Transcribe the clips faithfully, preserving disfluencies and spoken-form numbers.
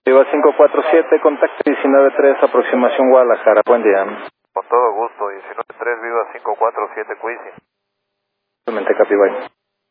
Viva cinco cuatro siete, contacto diecinueve tres, aproximación Guadalajara. Buen día. Con todo gusto, diecinueve tres, Viva cinco cuatro siete, Cuisi. Mente Capibay.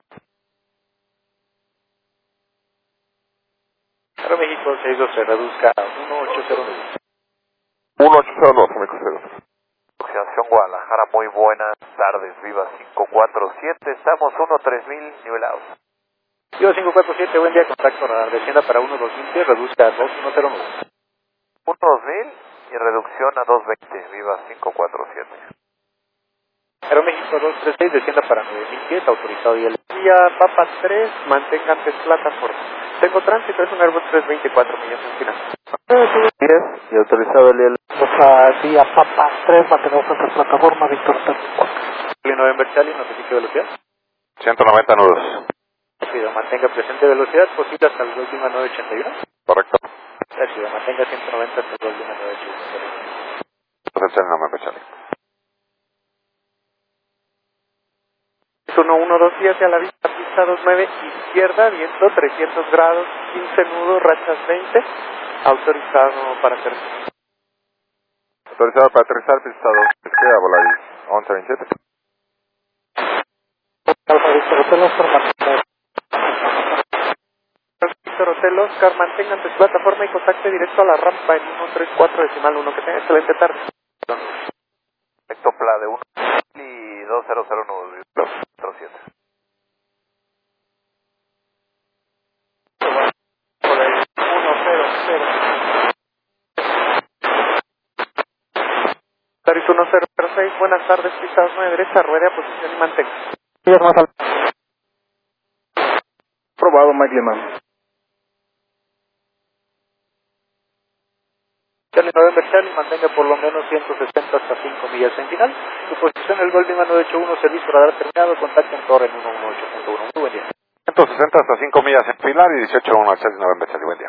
Para México seis dos se reduzca a uno ocho cero nueve. uno ocho cero dos, amigo cero. Aproximación Guadalajara, muy buenas tardes, Viva cinco cuatro siete, estamos uno tres mil nivelados. Viva cinco cuatro siete, buen día, contacto radar, descienda para uno dos mil, reduzca a dos uno cero nueve. uno dos mil y reducción a dos veinte, Viva cinco cuatro siete. Aeroméxico dos tres seis, descienda para nueve mil pies, autorizado y el día Papa tres, mantenga antes plataforma. Tengo tránsito, es un Airbus trescientos veinticuatro millas en final. diez y autorizado el I L. Pues día Papa tres, mantenemos antes plataforma, Víctor cuatro. November Charlie, notifique velocidad. ciento noventa nudos. Rápido, mantenga presente velocidad, posible hasta el Golfima nueve ochenta y uno. Correcto. Rápido, mantenga ciento noventa hasta el Golfima nueve ochenta y uno. Entonces el nombre, Charlie. uno uno dos hacia la vista, pista dos nueve, izquierda, viento trescientos grados, quince nudos, rachas veinte, autorizado para aterrizar. Autorizado para aterrizar, pista dos, izquierda, Volaris once veintisiete. Alfa Víctor Hotel Oscar, mantenga. Víctor Hotel Oscar, mantenga antes plataforma y contacte directo a la rampa en uno tres cuatro decimal uno. Que tenga excelente tarde. Perfecto, pla de uno y dos cero cero nudos, cuatro siete. uno cero cero. Taris uno cero cero seis, buenas tardes, pista dos nueve, derecha, rueda, posición y mantenga. Días más al... Probado, Mike Lima. Charlie November Charlie, mantenga por lo menos ciento sesenta hasta cinco millas en final. Su posición el Golfima nueve ochenta y uno, servicio radar terminado, contacto en torre en uno uno ocho punto uno. Muy buen día. ciento sesenta hasta cinco millas en filar y dieciocho uno al Charlie November Charlie, buen día.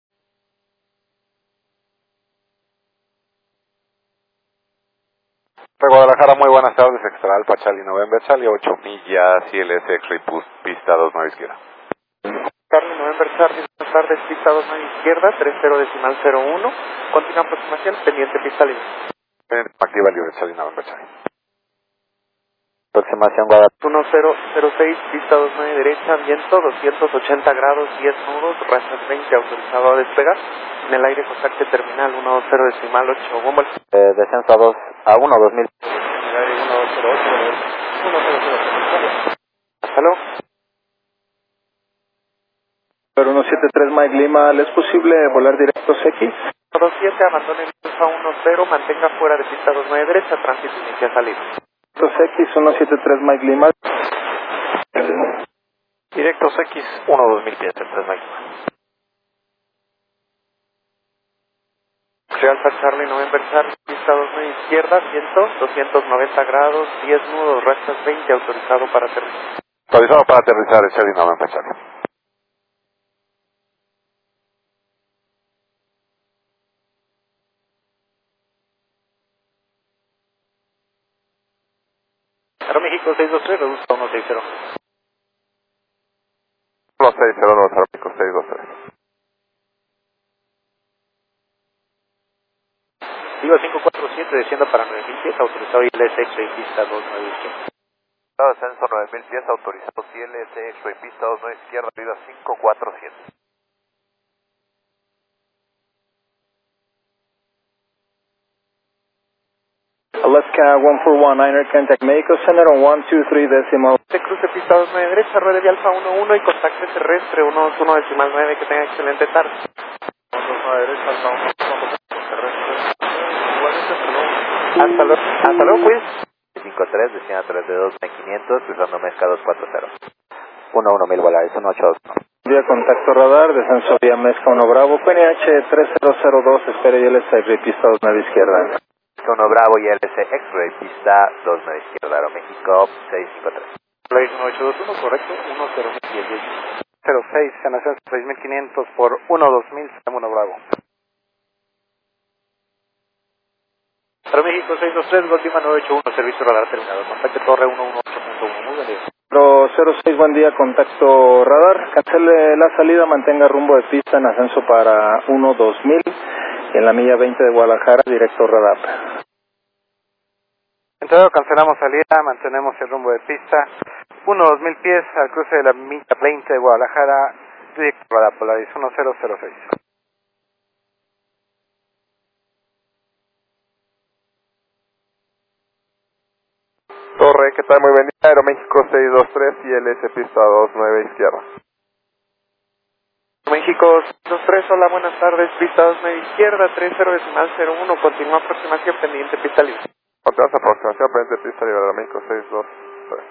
De Guadalajara, muy buenas tardes, Extra Alfa Charlie November Charlie, ocho millas, I L S X-Ray pista dos nueve izquierda. Charlie November Charlie, buenas tardes, pista dos nueve izquierda, tres cero decimal cero uno, continua aproximación, pendiente pista libre. Activa libre Charlie November Charlie. Aproximación Guadalajara. uno cero cero seis, pista dos nueve derecha, viento doscientos ochenta grados, diez nudos, rachas veinte, autorizado a despegar. En el aire contacte terminal uno dos cero decimal ocho, bomba. Eh, descenso a dos, a uno dos mil. En el aire uno dos cero ocho, uno cero cero. Hasta luego. Pero uno siete tres, Mike Lima, ¿le es posible volar directos X? uno dos siete, abandone el Alfa uno cero, mantenga fuera de pista dos nueve derecha, tránsito inicia salida. Directos X, uno siete tres, Mike Lima. Directos X, uno dos mil pies, tres máxima. Alfa Charlie November Charlie, pista dos nueve izquierda, viento doscientos noventa grados, diez nudos, rachas veinte, autorizado para aterrizar. Autorizado para aterrizar el Charlie November Charlie. Aeroméxico seis dos tres, reduzca uno seis cero. Los seis cero dos, Aeroméxico seis dos tres. Viva cinco cuatro siete, descienda para nueve mil pies, autorizado I L S X-Ray pista dos nueve izquierda. Descenso nueve mil pies, autorizado I L S X-Ray pista dos nueve izquierda, Viva cinco cuatro siete. Alaska one four one, niner contact Mexico Center on one two three decimal. Se cruce pista dos nueve derecha, rueda de Alfa uno uno y contacte terrestre uno dos uno decimal nueve, que tenga excelente tarde. uno dos nueve derecha, Alfa uno uno terrestre. Hasta luego, hasta luego, pues. cinco tres, descienda tres de dos mil quinientos, cruzando Mezca dos cuatro cero. uno uno mil Volaris, uno ocho dos. Vía contacto radar, descenso vía Mezca uno Bravo, P N H tres cero cero dos, espere I L S X-Ray pista dos nueve izquierda. uno Bravo y I L S X-Ray pista dos nueve izquierda, Aeroméxico seis cinco tres. Volaris uno ocho dos uno, correcto, uno cero diez diez. cero seis, San Ascenso seis mil quinientos por uno dos mil, uno Bravo. Aeroméxico seis dos tres, Golfima nueve ocho uno, servicio radar terminado. Contacte torre uno uno ocho punto uno. Muy bien. cero cero seis, buen día, contacto radar. Cancele la salida, mantenga rumbo de pista en ascenso para uno dos mil y en la milla veinte de Guadalajara, directo radar. Entonces cancelamos salida, mantenemos el rumbo de pista, uno dos mil pies al cruce de la milla veinte de Guadalajara, directo radar, Polaris uno cero cero seis. Torre, ¿qué tal? Muy buen día, Aeroméxico seis dos tres y L S pista dos nueve izquierda. México seis dos tres, hola, buenas tardes, pista dos nueve izquierda, tres cero decimal cero uno, continúa aproximación pendiente, pista libre. Continuamos aproximación pendiente, pista libre, Aeroméxico seis dos tres.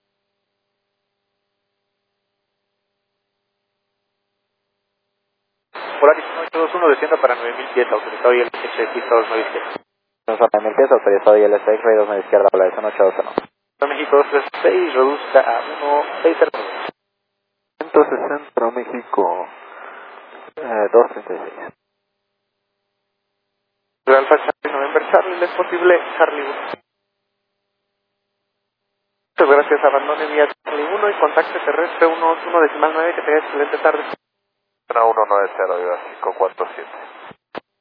Polaris uno ocho dos uno, descienda para nueve mil pies, autorizado y el S pista dos nueve izquierda. nueve mil pies, autorizado y L S X-Ray dos nueve izquierda, Polaris uno ocho dos uno. México dos tres seis, reduzca a uno seis cero nueve. ciento sesenta, México eh, dos treinta y seis. Alfa Charlie November Charlie, ¿es posible Charlie uno? Muchas gracias, abandone vía Charlie uno y contacte terrestre uno dos uno decimal nueve, que tenga excelente tarde. uno uno nueve cero, cinco cuatro siete.